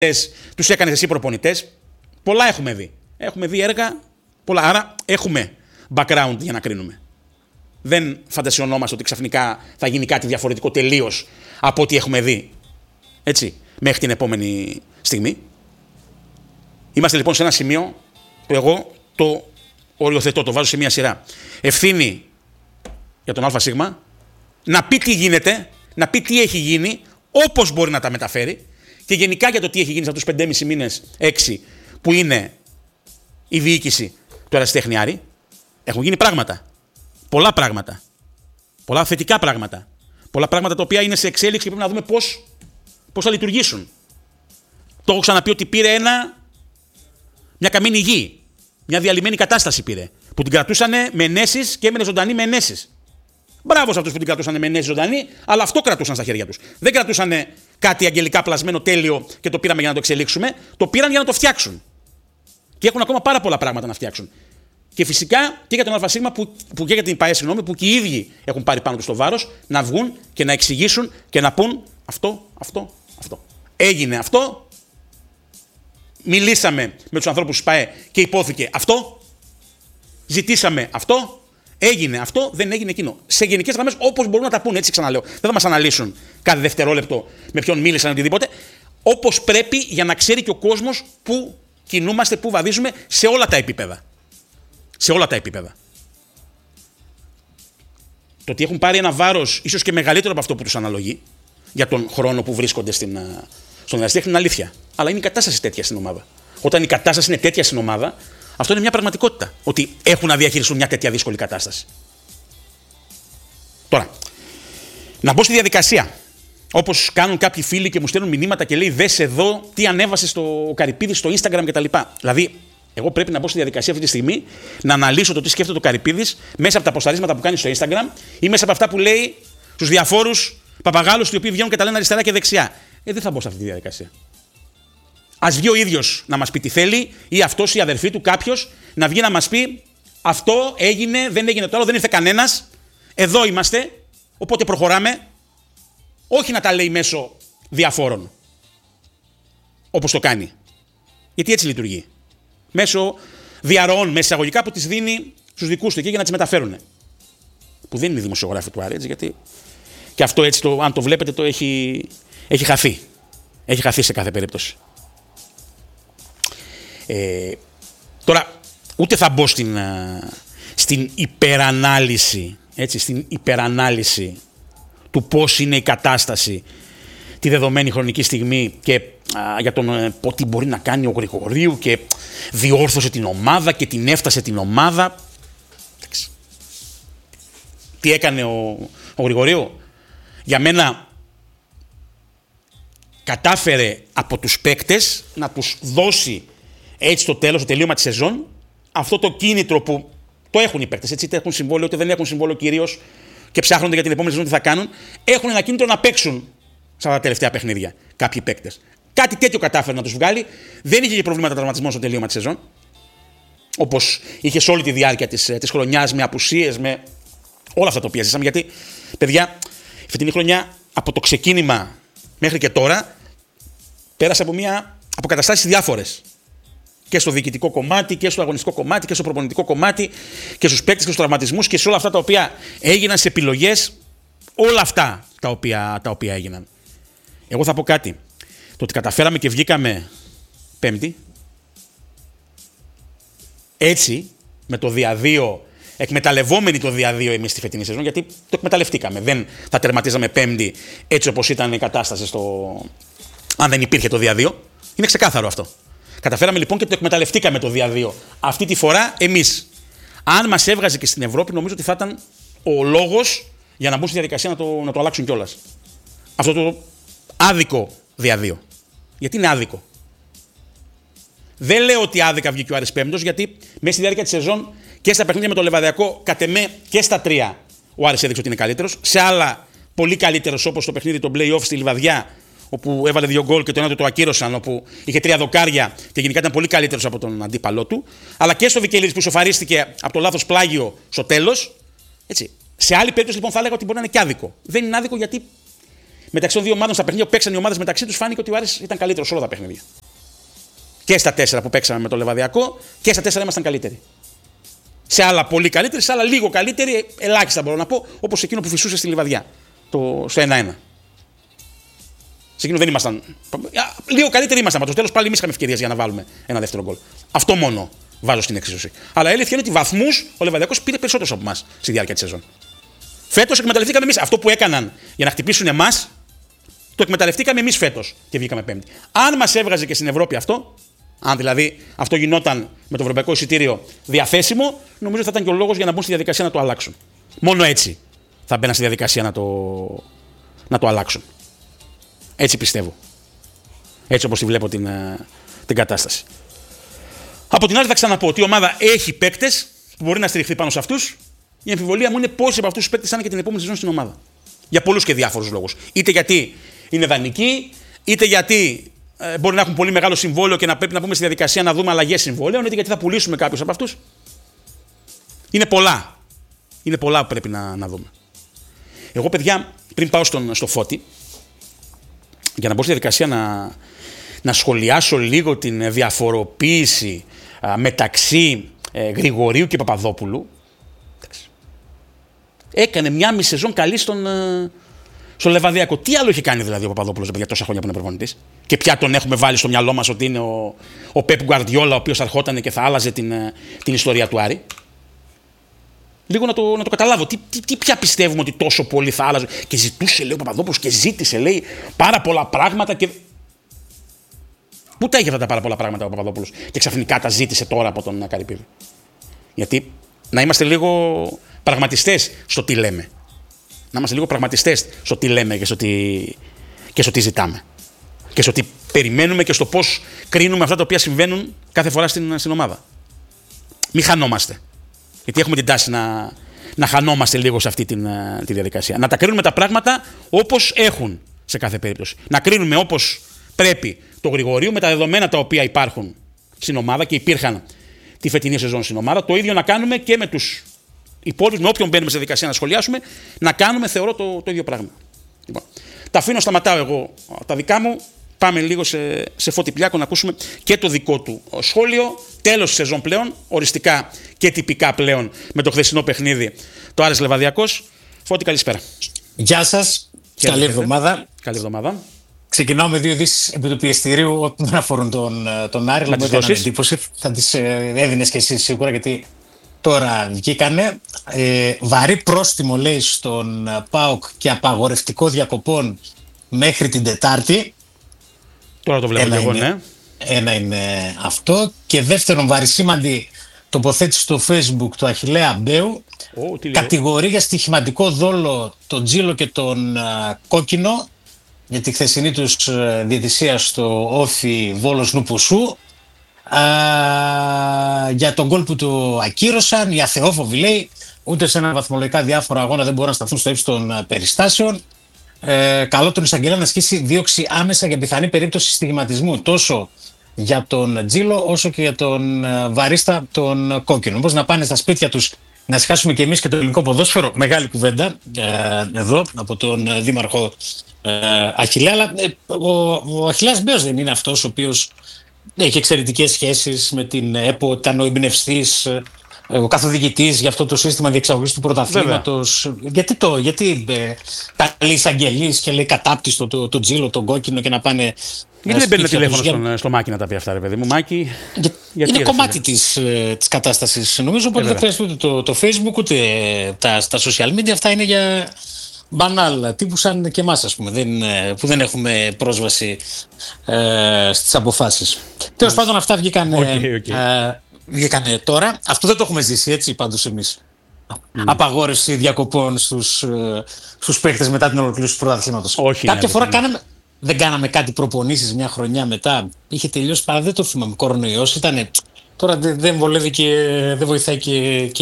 τους έκανες εσύ προπονητές. Πολλά έχουμε δει. Έχουμε δει έργα, πολλά. Άρα έχουμε background για να κρίνουμε. Δεν φαντασιωνόμαστε ότι ξαφνικά θα γίνει κάτι διαφορετικό τελείως από ό,τι έχουμε δει. Έτσι, μέχρι την επόμενη στιγμή. Είμαστε λοιπόν σε ένα σημείο που εγώ το οριοθετώ, το βάζω σε μια σειρά. Ευθύνη για τον ΑΣ, να πει τι γίνεται, να πει τι έχει γίνει, όπως μπορεί να τα μεταφέρει και γενικά για το τι έχει γίνει σε αυτούς τους 5,5 μήνες, 6, που είναι η διοίκηση του Ερασιτέχνη Άρη. Έχουν γίνει πράγματα. Πολλά πράγματα. Πολλά θετικά πράγματα. Πολλά πράγματα τα οποία είναι σε εξέλιξη και πρέπει να δούμε πώς θα λειτουργήσουν. Το έχω ξαναπεί ότι πήρε μια καμένη γη. Μια διαλυμένη κατάσταση πήρε. Που την κρατούσαν με ενέσεις και έμενε ζωντανή με ενέσεις. Μπράβο σε αυτούς που την κρατούσαν με ενέσεις ζωντανή, αλλά αυτό κρατούσαν στα χέρια τους. Δεν κρατούσαν κάτι αγγελικά πλασμένο τέλειο και το πήραμε για να το εξελίξουμε. Το πήραν για να το φτιάξουν. Και έχουν ακόμα πάρα πολλά πράγματα να φτιάξουν. Και φυσικά και για τον ΑΣ που και για την ΠΑΕ, που και οι ίδιοι έχουν πάρει πάνω τους το βάρος να βγουν και να εξηγήσουν και να πούν αυτό. Έγινε αυτό. Μιλήσαμε με τους ανθρώπους της ΠΑΕ και υπόθηκε αυτό. Ζητήσαμε αυτό. Έγινε αυτό, δεν έγινε εκείνο. Σε γενικές γραμμές, όπως μπορούν να τα πούνε, έτσι ξαναλέω. Δεν θα μας αναλύσουν κάθε δευτερόλεπτο με ποιον μίλησαν οτιδήποτε. Όπως πρέπει για να ξέρει και ο κόσμος πού κινούμαστε, πού βαδίζουμε σε όλα τα επίπεδα. Σε όλα τα επίπεδα. Το ότι έχουν πάρει ένα βάρος ίσως και μεγαλύτερο από αυτό που τους αναλογεί για τον χρόνο που βρίσκονται στον ερασιτέχνη είναι αλήθεια. Αλλά είναι η κατάσταση τέτοια στην ομάδα. Όταν η κατάσταση είναι τέτοια στην ομάδα, αυτό είναι μια πραγματικότητα. Ότι έχουν να διαχειριστούν μια τέτοια δύσκολη κατάσταση. Τώρα, να μπω στη διαδικασία. Όπως κάνουν κάποιοι φίλοι και μου στέλνουν μηνύματα και λέει δες εδώ τι ανέβασε στο Καρυπίδη στο Instagram κτλ. Δηλαδή, εγώ πρέπει να μπω στη διαδικασία αυτή τη στιγμή να αναλύσω το τι σκέφτεται ο Καρυπίδης μέσα από τα ποσταρίσματα που κάνει στο Instagram ή μέσα από αυτά που λέει στους διαφόρους παπαγάλους οι οποίοι βγαίνουν και τα λένε αριστερά και δεξιά. Δεν θα μπω σε αυτή τη διαδικασία. Ας βγει ο ίδιος να μας πει τι θέλει, ή αυτός, η αδερφή του, κάποιος να βγει να μας πει αυτό έγινε, δεν έγινε το άλλο, δεν ήρθε κανένας. Εδώ είμαστε, οπότε προχωράμε. Όχι να τα λέει μέσω διαφόρων, όπως το κάνει. Γιατί έτσι λειτουργεί. Μέσω διαρροών, μέσα εισαγωγικά, που τις δίνει στους δικούς του εκεί για να τις μεταφέρουν. Που δεν είναι δημοσιογράφοι του Άρη, έτσι, γιατί και αυτό έτσι, αν το βλέπετε, το έχει χαθεί. Έχει χαθεί σε κάθε περίπτωση. Τώρα, ούτε θα μπω στην υπερανάλυση, έτσι, στην υπερανάλυση του πώς είναι η κατάσταση τη δεδομένη χρονική στιγμή και για τον τι μπορεί να κάνει ο Γρηγορίου και διόρθωσε την ομάδα και την έφτασε την ομάδα. Τι έκανε ο Γρηγορίου? Για μένα κατάφερε από τους παίκτες να τους δώσει έτσι στο τέλος, το τελείωμα της σεζόν, αυτό το κίνητρο που το έχουν οι παίκτες, έτσι, είτε έχουν συμβόλαιο είτε δεν έχουν συμβόλαιο κυρίως και ψάχνονται για την επόμενη σεζόν τι θα κάνουν, έχουν ένα κίνητρο να παίξουν σε αυτά τα τελευταία παιχνίδια κάποιοι παίκτες. Κάτι τέτοιο κατάφερε να τους βγάλει. Δεν είχε και προβλήματα τραυματισμών στο τελείωμα της σεζόν, όπως είχε σε όλη τη διάρκεια της χρονιάς, με απουσίες, με όλα αυτά τα οποία ζήσαμε. Γιατί, παιδιά, η φετινή χρονιά από το ξεκίνημα μέχρι και τώρα πέρασε από καταστάσεις διάφορες. Και στο διοικητικό κομμάτι και στο αγωνιστικό κομμάτι και στο προπονητικό κομμάτι και στους παίκτες και στους τραυματισμούς και σε όλα αυτά τα οποία έγιναν, σε επιλογές, όλα αυτά τα οποία έγιναν. Εγώ θα πω κάτι. Το ότι καταφέραμε και βγήκαμε Πέμπτη, έτσι, με το διαδύο, εκμεταλλευόμενοι το διαδύο εμείς στη φετινή σεζόν, γιατί το εκμεταλλευτήκαμε. Δεν θα τερματίζαμε Πέμπτη έτσι όπως ήταν η κατάσταση αν δεν υπήρχε το διαδύο. Είναι ξεκάθαρο αυτό. Καταφέραμε λοιπόν και το εκμεταλλευτήκαμε το διαδύο. Αυτή τη φορά εμείς. Αν μας έβγαζε και στην Ευρώπη, νομίζω ότι θα ήταν ο λόγος για να μπουν στη διαδικασία να το αλλάξουν κιόλας. Αυτό το άδικο διαδύο. Γιατί είναι άδικο. Δεν λέω ότι άδικα βγήκε ο Άρης πέμπτος, γιατί μέσα στη διάρκεια της σεζόν και στα παιχνίδια με το Λεβαδιακό, κατ' εμέ και στα τρία, ο Άρης έδειξε ότι είναι καλύτερος. Σε άλλα πολύ καλύτερος, όπως το παιχνίδι των play-off στη Λιβαδιά, όπου έβαλε 2 γκολ και το ένα το ακύρωσαν, όπου είχε 3 δοκάρια και γενικά ήταν πολύ καλύτερος από τον αντίπαλό του. Αλλά και στο Βικελίδης που ισοφαρίστηκε από το λάθος πλάγιο στο τέλος. Έτσι. Σε άλλη περίπτωση λοιπόν θα έλεγα ότι μπορεί να είναι και άδικο. Δεν είναι άδικο γιατί μεταξύ των δύο ομάδων στα παιχνίδια που παίξαν οι ομάδες μεταξύ τους, φάνηκε ότι ο Άρης ήταν καλύτερος σε όλα τα παιχνίδια. Και στα 4 που παίξαμε με το Λεβαδιακό και στα 4 ήμασταν καλύτεροι. Σε άλλα πολύ καλύτεροι, σε άλλα λίγο καλύτεροι, ελάχιστα μπορώ να πω, όπως εκείνο που φυσούσε στη Λιβαδιά. Στο 1-1. Σε εκείνο δεν ήμασταν. Λίγο καλύτεροι ήμασταν. Στο τέλος πάλι εμείς είχαμε ευκαιρίες για να βάλουμε ένα δεύτερο γκολ. Αυτό μόνο βάζω στην εξίσωση. Αλλά η αλήθεια είναι ότι βαθμούς ο Λεβαδιακός πήρε περισσότερους από εμάς στη διάρκεια της σεζόν. Φέτος εκμεταλλευτήκαμε εμείς αυτό που έκαναν για να χτυπήσουν εμάς, το εκμεταλλευτήκαμε εμείς φέτος και βγήκαμε πέμπτη. Αν μας έβγαζε και στην Ευρώπη αυτό, αν δηλαδή αυτό γινόταν με το ευρωπαϊκό εισιτήριο διαθέσιμο, νομίζω θα ήταν και ο λόγος για να μπουν στη διαδικασία να το αλλάξουν. Μόνο έτσι θα μπαίναν στη διαδικασία να το αλλάξουν. Έτσι πιστεύω. Έτσι όπως τη βλέπω την κατάσταση. Από την άλλη θα ξαναπώ ότι η ομάδα έχει παίκτες που μπορεί να στηριχθεί πάνω σε αυτούς. Η αμφιβολία μου είναι πόσοι από αυτούς τους παίκτες θα είναι και την επόμενη σεζόν στην ομάδα. Για πολλούς και διάφορους λόγους. Είτε γιατί είναι δανεικοί, είτε γιατί μπορεί να έχουν πολύ μεγάλο συμβόλαιο και να πρέπει να πούμε στη διαδικασία να δούμε αλλαγές συμβόλαιων, είτε γιατί θα πουλήσουμε κάποιους από αυτούς. Είναι πολλά. Είναι πολλά που πρέπει να δούμε. Εγώ, παιδιά, πριν πάω στο Φώτη, για να μπω στη διαδικασία να σχολιάσω λίγο την διαφοροποίηση μεταξύ Γρηγορίου και Παπαδόπουλου. Έκανε μια μισή σεζόν καλή στο Λεβαδιακό. Τι άλλο έχει κάνει δηλαδή ο Παπαδόπουλος για τόσα χρόνια που είναι προπονητής? Και πια τον έχουμε βάλει στο μυαλό μας ότι είναι ο Πεπ Γκουαρδιόλα, ο οποίος θα ερχόταν και θα άλλαζε την ιστορία του Άρη. Λίγο να το καταλάβω. Τι πια πιστεύουμε ότι τόσο πολύ θα άλλαζε? Και ζητούσε, λέει ο Παπαδόπουλος, και ζήτησε, λέει, πάρα πολλά πράγματα. Και πού τα είχε αυτά τα πάρα πολλά πράγματα ο Παπαδόπουλος και ξαφνικά τα ζήτησε τώρα από τον Καρυπίδη? Γιατί να είμαστε λίγο πραγματιστές στο τι λέμε. Να είμαστε λίγο πραγματιστές στο τι λέμε και στο τι ζητάμε. Και στο τι περιμένουμε και στο πώς κρίνουμε αυτά τα οποία συμβαίνουν κάθε φορά στην ομάδα. Μην χανόμαστε. Γιατί έχουμε την τάση να χανόμαστε λίγο σε αυτή τη διαδικασία. Να τα κρίνουμε τα πράγματα όπως έχουν σε κάθε περίπτωση. Να κρίνουμε όπως πρέπει το Γρηγορίου με τα δεδομένα τα οποία υπάρχουν στην ομάδα και υπήρχαν τη φετινή σεζόν στην ομάδα. Το ίδιο να κάνουμε και με τους υπόλοιπους, με όποιον μπαίνουμε σε διαδικασία να σχολιάσουμε, να κάνουμε, θεωρώ, το ίδιο πράγμα. Λοιπόν, τα αφήνω, σταματάω εγώ τα δικά μου. Πάμε λίγο σε Φώτη Πλιάκο να ακούσουμε και το δικό του σχόλιο. Τέλος της σεζόν πλέον, οριστικά και τυπικά πλέον με το χθεσινό παιχνίδι, το Άρης Λεβαδιακός. Φώτη, καλησπέρα. Γεια σας. Καλή εβδομάδα. Καλή εβδομάδα. Ξεκινάω με 2 ειδήσεις επί του πιεστηρίου που δεν αφορούν τον Άρη, αλλά μου έκανε εντύπωση. Θα τις έδινες και εσύ σίγουρα, γιατί τώρα βγήκανε. Βαρύ πρόστιμο, λέει, στον ΠΑΟΚ και απαγορευτικό διακοπών μέχρι την Τετάρτη. Τώρα το βλέπω και εγώ, ναι. Ένα είναι αυτό. Και δεύτερον, βαρισίμαντη τοποθέτηση στο Facebook του Αχιλλέα Μπέου. Κατηγορεί για στοιχηματικό δόλο τον Τζίλο και τον Κόκκινο για τη χθεσινή τους διαιτησία στο Όφι Βόλος Νουπουσού. Για τον γκολ που το ακύρωσαν, οι αθεόφοβοι, λέει, ούτε σε ένα βαθμολογικά διάφορο αγώνα δεν μπορούν να σταθούν στο ύψος των περιστάσεων. Καλό τον εισαγγελέα να ασκήσει δίωξη άμεσα για πιθανή περίπτωση στιγματισμού, τόσο για τον Τζίλο όσο και για τον βαρίστα τον Κόκκινο. Πώς να πάνε στα σπίτια τους να σχάσουμε και εμείς και το ελληνικό ποδόσφαιρο? Μεγάλη κουβέντα εδώ από τον δήμαρχο Αχιλλέα. Αλλά ο Αχιλλέας Μπέος δεν είναι αυτός ο οποίος έχει εξαιρετικές σχέσεις με την ΕΠΟ, ήταν ο εμπνευστής, ο καθοδηγητής για αυτό το σύστημα διεξαγωγής του πρωταθλήματος. Γιατί καλεί εισαγγελείς και λέει κατάπτυστο το Τζίλο, τον Κόκκινο, και να πάνε. Γιατί δεν παίρνει τηλέφωνο στο Μάκη να τα πει αυτά, ρε παιδί μου? Μάκη, είναι κομμάτι της κατάστασης, νομίζω. Οπότε δεν χρειάζεται ούτε το Facebook ούτε τα social media. Αυτά είναι για μπανάλ τύπου σαν και εμάς, ας πούμε, που δεν έχουμε πρόσβαση στις αποφάσεις. Τέλος πάντων, αυτά βγήκανε τώρα. Αυτό δεν το έχουμε ζήσει, έτσι, πάντως εμείς. Απαγόρευση διακοπών στους παίκτες μετά την ολοκλήρωση του πρωταθλήματος. Κάποια φορά δεν κάναμε κάτι προπονήσεις μια χρονιά μετά. Είχε τελειώσει, παρά δεν το θυμάμαι. Κορονοϊός ήταν. Τώρα δεν βολεύει και δεν βοηθάει και